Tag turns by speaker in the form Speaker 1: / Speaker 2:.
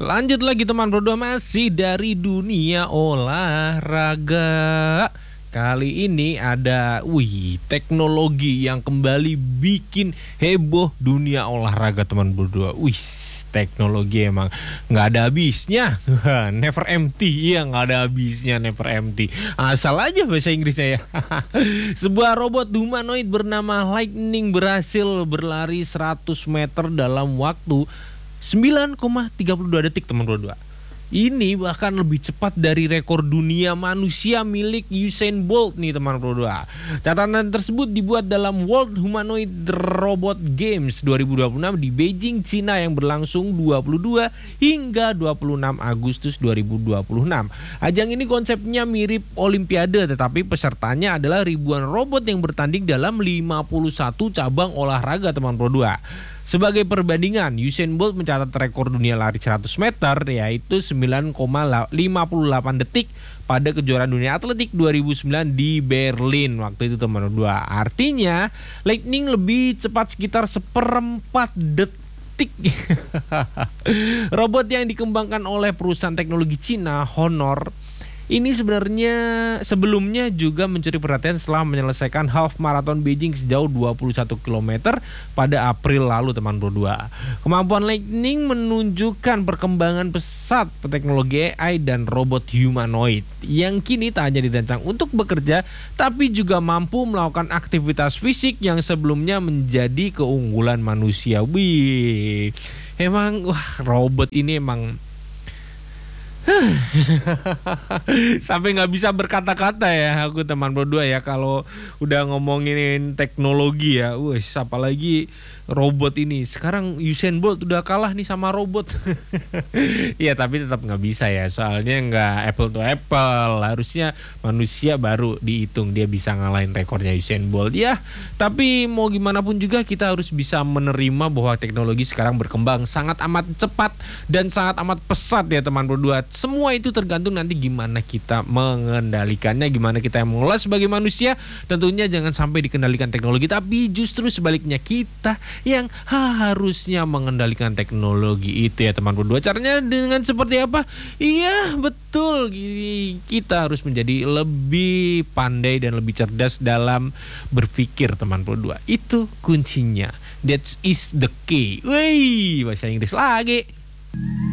Speaker 1: Lanjut lagi teman berdua, masih dari dunia olahraga. Kali ini ada teknologi yang kembali bikin heboh dunia olahraga teman berdua. Teknologi emang nggak ada habisnya. Never empty. Iya, nggak ada habisnya, never empty. Asal aja bahasa Inggrisnya ya. Sebuah robot humanoid bernama Lightning berhasil berlari 100 meter dalam waktu 9,32 detik teman berdua. Ini bahkan lebih cepat dari rekor dunia manusia milik Usain Bolt nih teman berdua. Catatan tersebut dibuat dalam World Humanoid Robot Games 2026 di Beijing, Cina yang berlangsung 22 hingga 26 Agustus 2026. Ajang ini konsepnya mirip Olimpiade, tetapi pesertanya adalah ribuan robot yang bertanding dalam 51 cabang olahraga teman berdua. Sebagai perbandingan, Usain Bolt mencatat rekor dunia lari 100 meter yaitu 9,58 detik pada kejuaraan dunia atletik 2009 di Berlin waktu itu teman berdua. Artinya Lightning lebih cepat sekitar seperempat detik. Robot yang dikembangkan oleh perusahaan teknologi Cina Honor ini sebenarnya sebelumnya juga mencuri perhatian setelah menyelesaikan half marathon Beijing sejauh 21 km pada April lalu teman berdua. Kemampuan Lightning menunjukkan perkembangan pesat teknologi AI dan robot humanoid yang kini tak hanya dirancang untuk bekerja tapi juga mampu melakukan aktivitas fisik yang sebelumnya menjadi keunggulan manusia. Emang robot ini emang sampai nggak bisa berkata-kata ya aku teman berdua ya kalau udah ngomongin teknologi ya. Apalagi robot ini. Sekarang Usain Bolt udah kalah nih sama robot. Ya tapi tetap nggak bisa ya, soalnya nggak apple to apple. Harusnya manusia baru dihitung dia bisa ngalahin rekornya Usain Bolt ya. Tapi mau gimana pun juga kita harus bisa menerima bahwa teknologi sekarang berkembang sangat amat cepat dan sangat amat pesat ya teman berdua. Semua itu tergantung nanti gimana kita mengendalikannya, gimana kita yang mengelola sebagai manusia. Tentunya jangan sampai dikendalikan teknologi, tapi justru sebaliknya kita yang harusnya mengendalikan teknologi itu ya teman berdua. Caranya dengan seperti apa? Iya betul, kita harus menjadi lebih pandai dan lebih cerdas dalam berpikir teman berdua. Itu kuncinya. That is the key. Bahasa Inggris lagi.